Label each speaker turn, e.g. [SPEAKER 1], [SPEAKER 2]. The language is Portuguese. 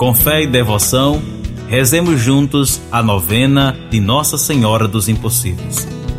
[SPEAKER 1] Com fé e devoção, rezemos juntos a novena de Nossa Senhora dos Impossíveis.